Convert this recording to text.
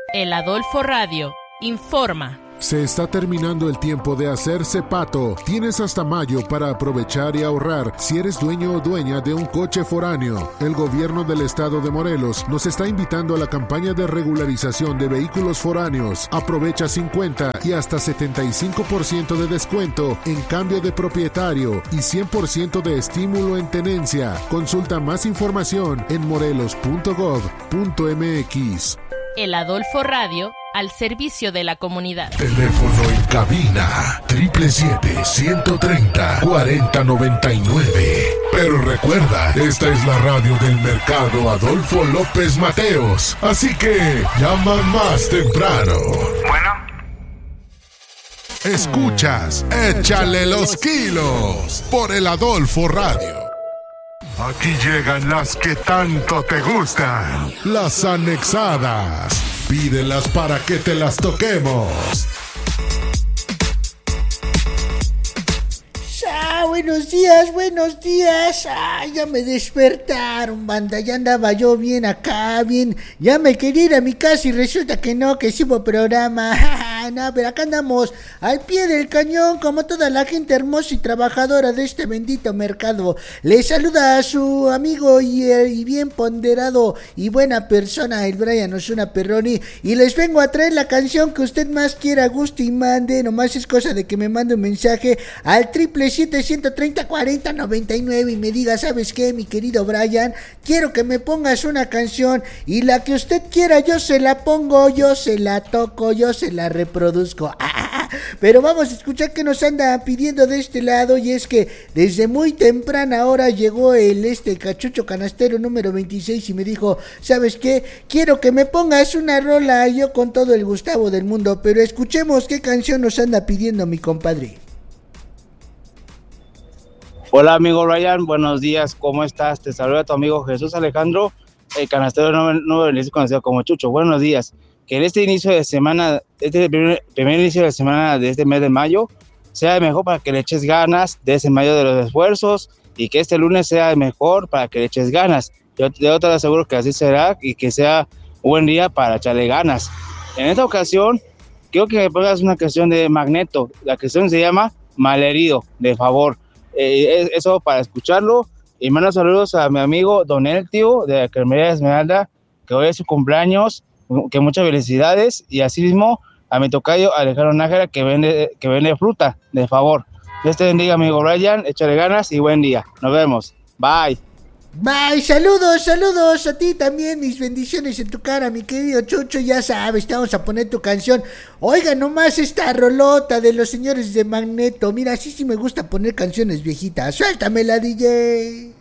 El Adolfo Radio informa. Se está terminando el tiempo de hacerse pato. Tienes hasta mayo para aprovechar y ahorrar si eres dueño o dueña de un coche foráneo. El gobierno del estado de Morelos nos está invitando a la campaña de regularización de vehículos foráneos. Aprovecha 50 y hasta 75% de descuento en cambio de propietario y 100% de estímulo en tenencia. Consulta más información en morelos.gov.mx. El Adolfo Radio, al servicio de la comunidad. Teléfono en cabina 777-130-4099. Pero recuerda, esta es la radio del mercado Adolfo López Mateos, así que llama más temprano. Bueno. Escuchas, échale los kilos por el Adolfo Radio. Aquí llegan las que tanto te gustan, las anexadas. Pídelas para que te las toquemos. Buenos días. Ya me despertaron, banda. Ya andaba yo bien acá, bien. Ya me quería ir a mi casa y resulta que no, que sí hubo programa. No, pero acá andamos al pie del cañón, como toda la gente hermosa y trabajadora de este bendito mercado. Les saluda a su amigo y bien ponderado y buena persona, el Brian Osuna Perroni. Y les vengo a traer la canción que usted más quiera, guste y mande. Nomás es cosa de que me mande un mensaje al 777-130-4099 y me diga, ¿sabes qué, mi querido Brian? Quiero que me pongas una canción y la que usted quiera yo se la pongo, yo se la toco, yo se la reproduzco. Pero vamos a escuchar qué nos anda pidiendo de este lado, y es que desde muy temprana hora llegó el cachucho canastero número 26 y me dijo, ¿sabes qué? Quiero que me pongas una rola, yo con todo el Gustavo del mundo, pero escuchemos qué canción nos anda pidiendo mi compadre. Hola amigo Ryan, buenos días, ¿cómo estás? Te saluda tu amigo Jesús Alejandro, el canastero número conocido como Chucho. Buenos días. Que en este inicio de semana, primer inicio de semana de este mes de mayo, sea mejor para que le eches ganas de ese mayo de los esfuerzos, y que este lunes sea mejor para que le eches ganas. Yo te aseguro que así será, y que sea un buen día para echarle ganas. En esta ocasión, quiero que me pongas una canción de Magneto. La canción se llama Malherido, de favor. Eso para escucharlo. Y mando saludos a mi amigo Don Eltio de la Cremería Esmeralda, que hoy es su cumpleaños, que muchas felicidades, y así mismo a mi tocayo Alejandro Nájera, que vende fruta, de favor. Dios te bendiga, amigo Brian, échale ganas y buen día. Nos vemos. Bye. Bye, saludos a ti también, mis bendiciones en tu cara, mi querido Chucho. Ya sabes, te vamos a poner tu canción. Oiga nomás esta rolota de los señores de Magneto. Mira, así sí me gusta poner canciones viejitas. Suéltamela, DJ.